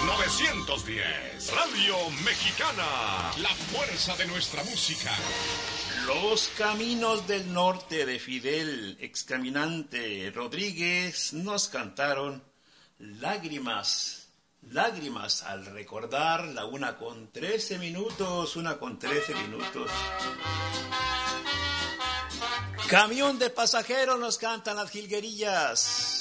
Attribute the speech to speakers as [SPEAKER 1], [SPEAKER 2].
[SPEAKER 1] 910, Radio Mexicana, la fuerza de nuestra música.
[SPEAKER 2] Los Caminos del Norte de Fidel, excaminante Rodríguez, nos cantaron Lágrimas, Lágrimas, al recordar la 1:13 minutos. Camión de Pasajeros nos cantan las Jilguerillas.